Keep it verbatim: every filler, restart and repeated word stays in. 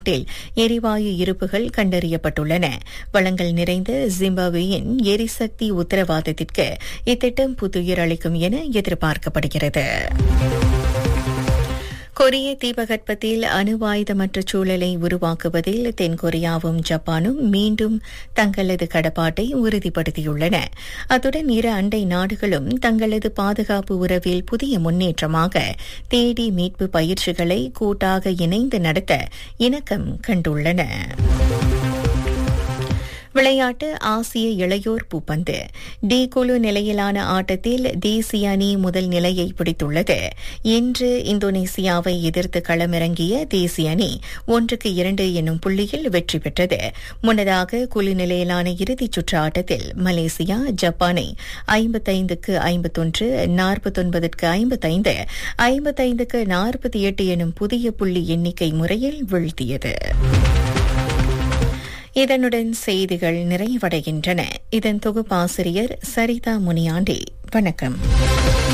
நாட்டில் எரிவாயு இருப்புகள் கண்டறியப்பட்டுள்ளன. வளங்கள் நிறைந்த ஜிம்பாப்வேயின் எரிசக்தி உத்தரவாதத்திற்கு இத்திட்டம் புத்துயிர் அளிக்கும் என எதிர்பார்க்கப்படுகிறது. கொரிய தீபகற்பத்தில் அணு ஆயுதமற்ற சூழலை உருவாக்குவதில் தென்கொரியாவும் ஜப்பானும் மீண்டும் தங்களது கடப்பாட்டை உறுதிப்படுத்தியுள்ளன. அத்துடன் இரு அண்டை நாடுகளும் தங்களது பாதுகாப்பு உறவில் புதிய முன்னேற்றமாக தேடி மீட்பு பயிற்சிகளை கூட்டாக இணைந்து நடத்த இணக்கம் கண்டுள்ளன. விளையாட்டு ஆசிய இளையோர் பூப்பந்து டி குழு நிலையிலான ஆட்டத்தில் தேசிய அணி முதல் நிலையை பிடித்துள்ளது. இன்று இந்தோனேசியாவை எதிர்த்து களமிறங்கிய தேசிய அணி ஒன்றுக்கு இரண்டு என்னும் புள்ளியில் வெற்றி பெற்றது. முன்னதாக குழு நிலையிலான இறுதிச் சுற்று ஆட்டத்தில் மலேசியா ஜப்பானை ஐம்பத்தைந்துக்கு ஐம்பத்தொன்று நாற்பத்தொன்பதற்கு ஐம்பத்தைந்து ஐம்பத்தைந்துக்கு நாற்பத்தி எட்டு எனும் புதிய புள்ளி எண்ணிக்கை முறையில் வீழ்த்தியது. இதனுடன் செய்திகள் நிறைவடைகின்றன. இதன் தொகுப்பாசிரியர் சரிதா முனியாண்டி. வணக்கம்.